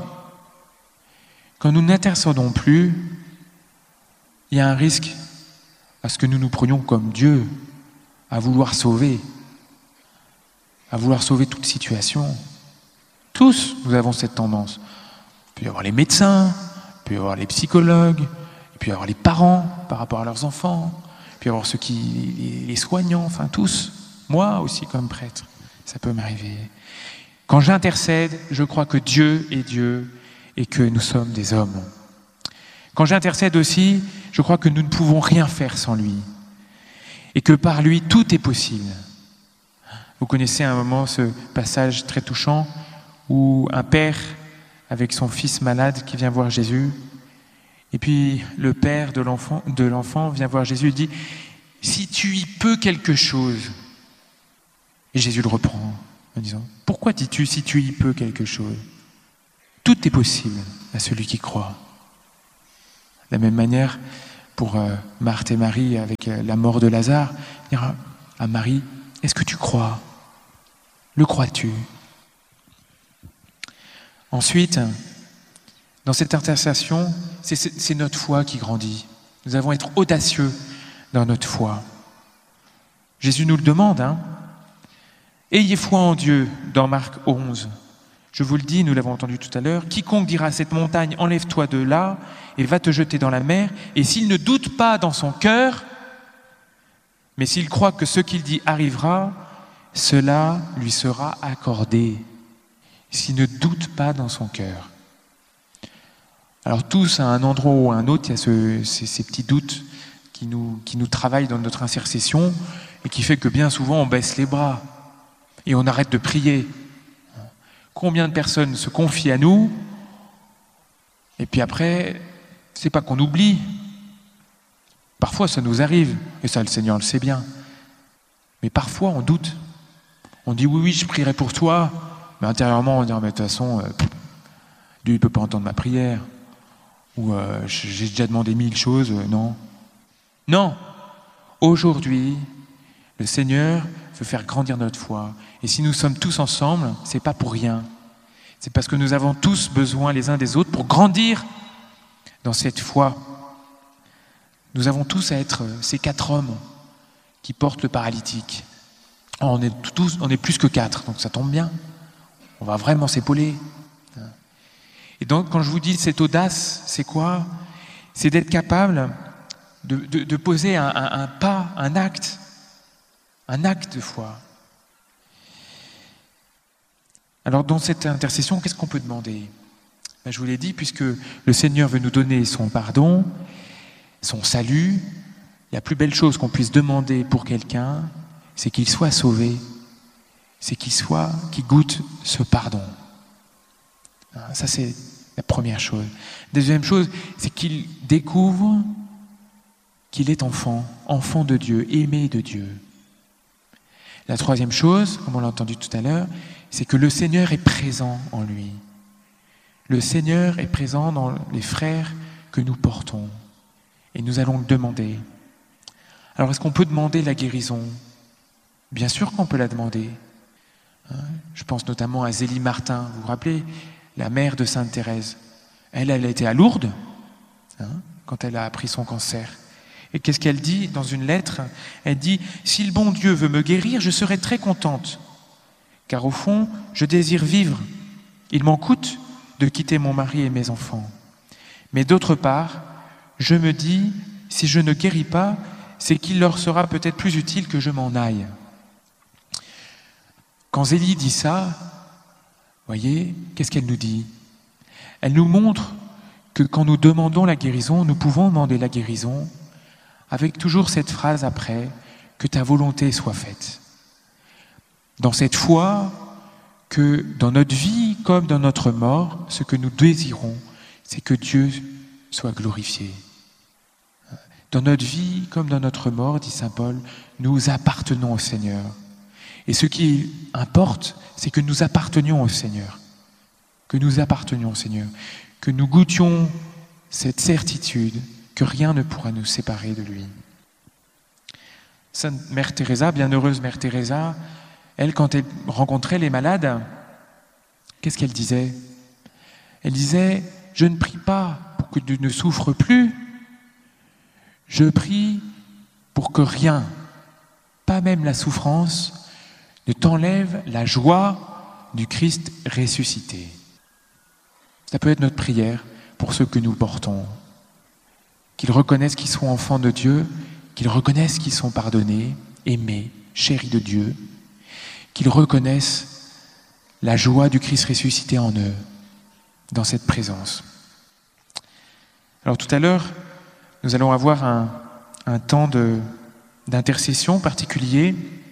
Quand nous n'intercédons plus, il y a un risque à ce que nous nous prenions comme Dieu, à vouloir sauver, à vouloir sauver toute situation. Tous, nous avons cette tendance. Il peut y avoir les médecins, il peut y avoir les psychologues, il peut y avoir les parents par rapport à leurs enfants, il peut y avoir ceux qui, les, les soignants, enfin tous. Moi aussi comme prêtre, ça peut m'arriver. Quand j'intercède, je crois que Dieu est Dieu et que nous sommes des hommes. Quand j'intercède aussi, je crois que nous ne pouvons rien faire sans lui et que par lui, tout est possible. Vous connaissez à un moment ce passage très touchant où un père avec son fils malade qui vient voir Jésus et puis le père de l'enfant, de l'enfant vient voir Jésus et dit « Si tu y peux quelque chose », et Jésus le reprend en disant « Pourquoi dis-tu si tu y peux quelque chose ?» Tout est possible à celui qui croit. De la même manière, pour euh, Marthe et Marie, avec euh, la mort de Lazare, dire à Marie, est-ce que tu crois? Le crois-tu? Ensuite, dans cette intercession, c'est, c'est notre foi qui grandit. Nous avons à être audacieux dans notre foi. Jésus nous le demande, hein. Ayez foi en Dieu, dans Marc onze. Je vous le dis, nous l'avons entendu tout à l'heure, quiconque dira à cette montagne, enlève-toi de là et va te jeter dans la mer, et s'il ne doute pas dans son cœur, mais s'il croit que ce qu'il dit arrivera, cela lui sera accordé. S'il ne doute pas dans son cœur. Alors tous, à un endroit ou à un autre, il y a ce, ces, ces petits doutes qui nous, qui nous travaillent dans notre intercession et qui fait que bien souvent on baisse les bras et on arrête de prier. Combien de personnes se confient à nous et puis après, c'est pas qu'on oublie. Parfois ça nous arrive, et ça le Seigneur le sait bien. Mais parfois on doute. On dit oui, oui, je prierai pour toi, mais intérieurement on dit, mais de toute façon, euh, Dieu ne peut pas entendre ma prière. Ou euh, j'ai déjà demandé mille choses, euh, non. Non. Aujourd'hui, le Seigneur veut faire grandir notre foi. Et si nous sommes tous ensemble, c'est pas pour rien. C'est parce que nous avons tous besoin les uns des autres pour grandir dans cette foi. Nous avons tous à être ces quatre hommes qui portent le paralytique. On est tous, on est plus que quatre, donc ça tombe bien. On va vraiment s'épauler. Et donc, quand je vous dis cette audace, c'est quoi? C'est d'être capable de, de, de poser un, un, un pas, un acte, un acte de foi. Alors, dans cette intercession, qu'est-ce qu'on peut demander? Ben, je vous l'ai dit, puisque le Seigneur veut nous donner son pardon, son salut, la plus belle chose qu'on puisse demander pour quelqu'un, c'est qu'il soit sauvé, c'est qu'il soit, qu'il goûte ce pardon. Ça, c'est la première chose. Deuxième chose, c'est qu'il découvre qu'il est enfant, enfant de Dieu, aimé de Dieu. La troisième chose, comme on l'a entendu tout à l'heure, c'est que le Seigneur est présent en lui. Le Seigneur est présent dans les frères que nous portons. Et nous allons le demander. Alors, est-ce qu'on peut demander la guérison? Bien sûr qu'on peut la demander. Je pense notamment à Zélie Martin. Vous vous rappelez, la mère de Sainte Thérèse. Elle, elle était à Lourdes hein, quand elle a appris son cancer. Et qu'est-ce qu'elle dit dans une lettre? Elle dit « Si le bon Dieu veut me guérir, je serai très contente. Car au fond, je désire vivre. Il m'en coûte de quitter mon mari et mes enfants. Mais d'autre part, je me dis, si je ne guéris pas, c'est qu'il leur sera peut-être plus utile que je m'en aille. » Quand Zélie dit ça, voyez, qu'est-ce qu'elle nous dit? Elle nous montre que quand nous demandons la guérison, nous pouvons demander la guérison avec toujours cette phrase après, que ta volonté soit faite. Dans cette foi que dans notre vie comme dans notre mort, ce que nous désirons, c'est que Dieu soit glorifié. Dans notre vie comme dans notre mort, dit saint Paul, nous appartenons au Seigneur. Et ce qui importe, c'est que nous appartenions au Seigneur. Que nous appartenions au Seigneur. Que nous goûtions cette certitude que rien ne pourra nous séparer de lui. Sainte Mère Teresa, bienheureuse Mère Teresa, elle, quand elle rencontrait les malades, qu'est-ce qu'elle disait? Elle disait, je ne prie pas pour que tu ne souffres plus, je prie pour que rien, pas même la souffrance, ne t'enlève la joie du Christ ressuscité. Ça peut être notre prière pour ceux que nous portons. Qu'ils reconnaissent qu'ils sont enfants de Dieu, qu'ils reconnaissent qu'ils sont pardonnés, aimés, chéris de Dieu, qu'ils reconnaissent la joie du Christ ressuscité en eux, dans cette présence. Alors tout à l'heure, nous allons avoir un, un temps de, d'intercession particulier.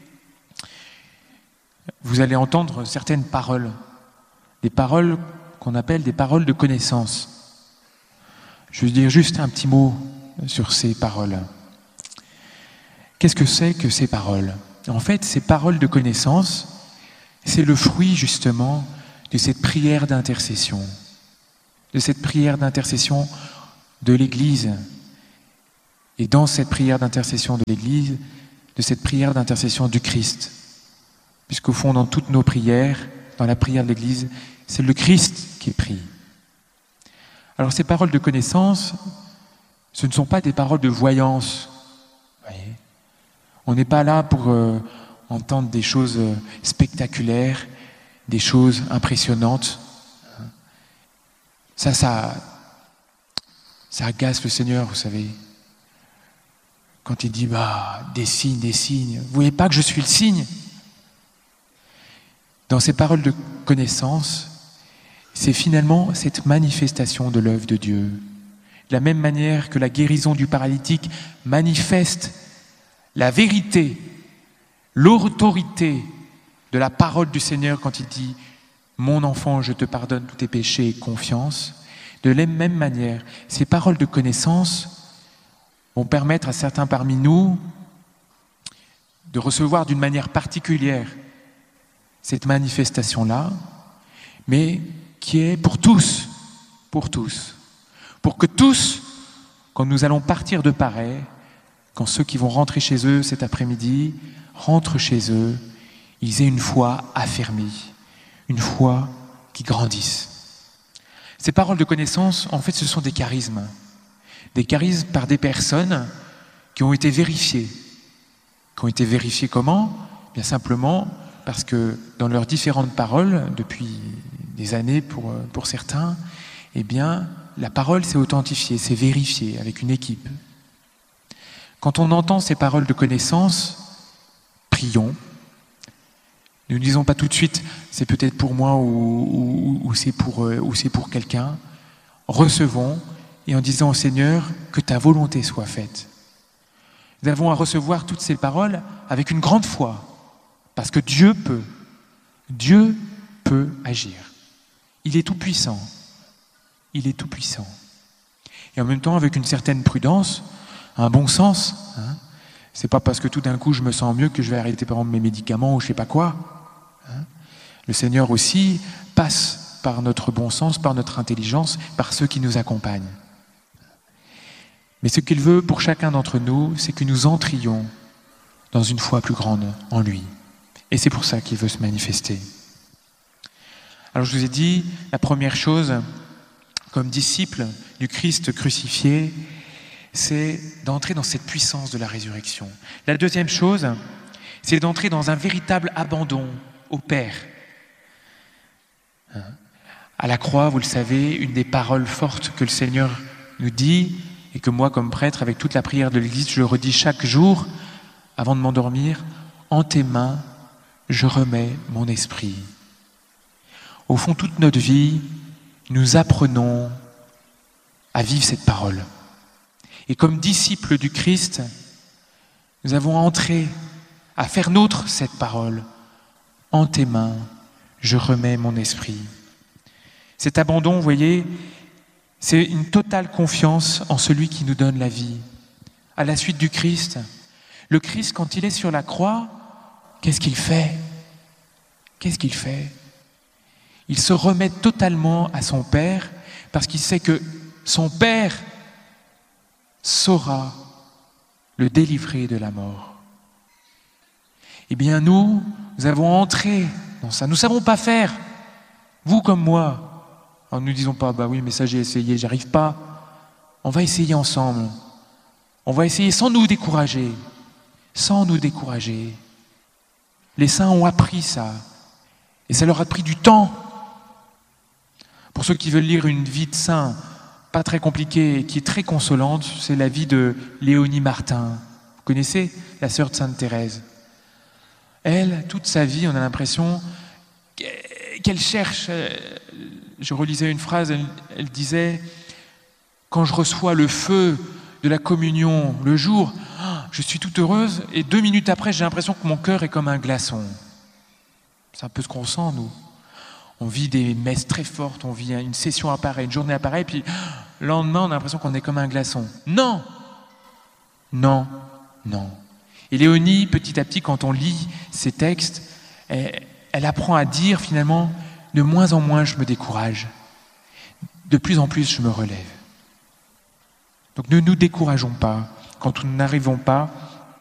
Vous allez entendre certaines paroles, des paroles qu'on appelle des paroles de connaissance. Je vais dire juste un petit mot sur ces paroles. Qu'est-ce que c'est que ces paroles? En fait, ces paroles de connaissance, c'est le fruit justement de cette prière d'intercession, de cette prière d'intercession de l'Église. Et dans cette prière d'intercession de l'Église, de cette prière d'intercession du Christ. Puisqu'au fond, dans toutes nos prières, dans la prière de l'Église, c'est le Christ qui prie. Alors ces paroles de connaissance, ce ne sont pas des paroles de voyance. Voyez, on n'est pas là pour euh, entendre des choses euh, spectaculaires, des choses impressionnantes. Ça, ça, ça agace le Seigneur, vous savez. Quand il dit, bah, des signes, des signes. Vous voyez pas que je suis le signe? Dans ces paroles de connaissance, c'est finalement cette manifestation de l'œuvre de Dieu. De la même manière que la guérison du paralytique manifeste la vérité, l'autorité de la parole du Seigneur quand il dit « Mon enfant, je te pardonne tous tes péchés et confiance », de la même manière, ces paroles de connaissance vont permettre à certains parmi nous de recevoir d'une manière particulière cette manifestation-là, mais qui est pour tous, pour tous. Pour que tous, quand nous allons partir de Paray, quand ceux qui vont rentrer chez eux cet après-midi, rentrent chez eux, ils aient une foi affermie, une foi qui grandisse. Ces paroles de connaissance, en fait, ce sont des charismes. Des charismes par des personnes qui ont été vérifiées. Qui ont été vérifiées comment? Bien simplement parce que dans leurs différentes paroles, depuis des années pour, pour certains, eh bien, la parole s'est authentifiée, s'est vérifiée avec une équipe. Quand on entend ces paroles de connaissance, prions. Ne nous disons pas tout de suite, c'est peut-être pour moi ou, ou, ou c'est pour, ou c'est pour quelqu'un. Recevons et en disant au Seigneur que ta volonté soit faite. Nous avons à recevoir toutes ces paroles avec une grande foi, parce que Dieu peut, Dieu peut agir. Il est tout puissant, il est tout puissant. Et en même temps avec une certaine prudence, un bon sens. Hein. C'est pas parce que tout d'un coup je me sens mieux que je vais arrêter par exemple mes médicaments ou je sais pas quoi. Hein. Le Seigneur aussi passe par notre bon sens, par notre intelligence, par ceux qui nous accompagnent. Mais ce qu'il veut pour chacun d'entre nous, c'est que nous entrions dans une foi plus grande en lui. Et c'est pour ça qu'il veut se manifester. Alors je vous ai dit, la première chose, comme disciple du Christ crucifié, c'est d'entrer dans cette puissance de la résurrection. La deuxième chose, c'est d'entrer dans un véritable abandon au Père. À la croix, vous le savez, une des paroles fortes que le Seigneur nous dit, et que moi, comme prêtre, avec toute la prière de l'Église, je le redis chaque jour, avant de m'endormir, « En tes mains, je remets mon esprit ». Au fond, toute notre vie, nous apprenons à vivre cette parole. Et comme disciples du Christ, nous avons entré à faire nôtre cette parole. « En tes mains, je remets mon esprit ». Cet abandon, vous voyez, c'est une totale confiance en celui qui nous donne la vie. À la suite du Christ, le Christ, quand il est sur la croix, qu'est-ce qu'il fait? Qu'est-ce qu'il fait? Il se remet totalement à son Père parce qu'il sait que son Père saura le délivrer de la mort. Eh bien, nous, nous avons entré dans ça. Nous ne savons pas faire, vous comme moi. Alors, ne nous disons pas, bah oui, mais ça j'ai essayé, j'arrive pas. On va essayer ensemble. On va essayer sans nous décourager. Sans nous décourager. Les saints ont appris ça. Et ça leur a pris du temps. Pour ceux qui veulent lire une vie de saint, pas très compliquée, qui est très consolante, c'est la vie de Léonie Martin. Vous connaissez la sœur de Sainte Thérèse. Elle, toute sa vie, on a l'impression qu'elle cherche. Je relisais une phrase, elle, elle disait « Quand je reçois le feu de la communion le jour, je suis toute heureuse et deux minutes après, j'ai l'impression que mon cœur est comme un glaçon. » C'est un peu ce qu'on ressent, nous. On vit des messes très fortes, on vit une session à pareil, une journée à pareil, puis le lendemain, on a l'impression qu'on est comme un glaçon. Non, non, non. Et Léonie, petit à petit, quand on lit ces textes, elle, elle apprend à dire finalement, de moins en moins je me décourage, de plus en plus je me relève. Donc ne nous décourageons pas quand nous n'arrivons pas